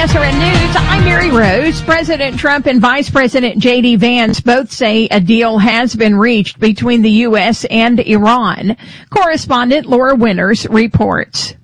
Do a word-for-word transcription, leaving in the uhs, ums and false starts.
S R N News, I'm Mary Rose. President Trump and Vice President J D Vance both say a deal has been reached between the U S and Iran. Correspondent Laura Winters reports.